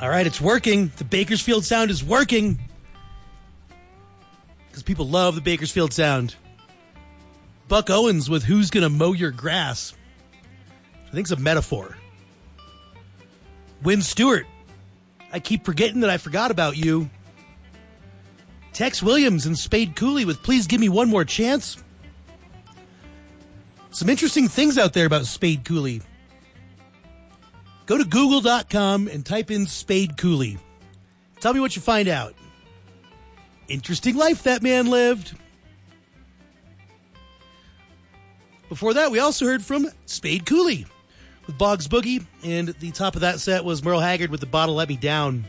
All right, it's working. The Bakersfield sound is working. Because people love the Bakersfield sound. Buck Owens with Who's Gonna Mow Your Grass. I think it's a metaphor. Wynn Stewart. I keep forgetting that I forgot about you. Tex Williams and Spade Cooley with Please Give Me One More Chance. Some interesting things out there about Spade Cooley. Go to google.com and type in Spade Cooley. Tell me what you find out. Interesting life that man lived. Before that, we also heard from Spade Cooley with Boggs Boogie, and at the top of that set was Merle Haggard with The Bottle Let Me Down.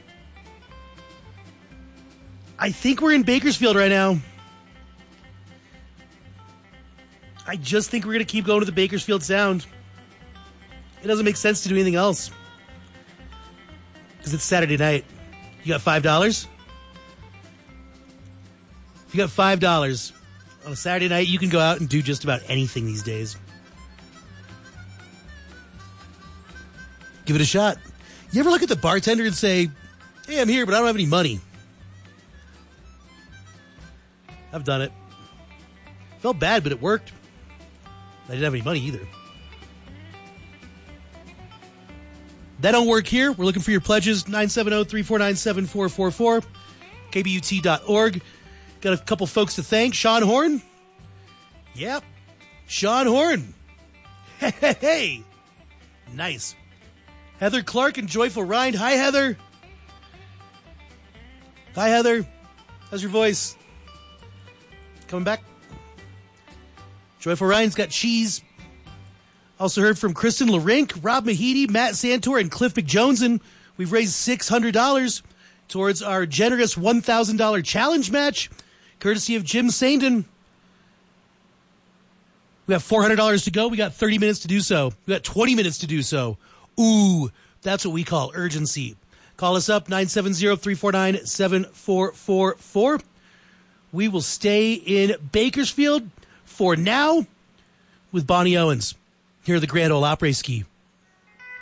I think we're in Bakersfield right now. I just think we're going to keep going to the Bakersfield sound. It doesn't make sense to do anything else. Because it's Saturday night. You got $5? If you got $5 on a Saturday night, you can go out and do just about anything these days. Give it a shot. You ever look at the bartender and say, hey, I'm here, but I don't have any money? I've done it. Felt bad, but it worked. I didn't have any money either. That don't work here. We're looking for your pledges. 970-349-7444. KBUT.org. Got a couple folks to thank. Sean Horn. Yep. Sean Horn. Hey. Nice. Heather Clark and Joyful Rind. Hi, Heather. Hi, Heather. How's your voice? Coming back? Joyful Ryan's got cheese. Also heard from Kristen LaRink, Rob Mahidi, Matt Santor, and Cliff McJoneson. We've raised $600 towards our generous $1,000 challenge match, courtesy of Jim Sandin. We have $400 to go. We got 30 minutes to do so. We got 20 minutes to do so. Ooh, that's what we call urgency. Call us up, 970-349-7444. We will stay in Bakersfield for now with Bonnie Owens here at the Grand Ole Opry Ski.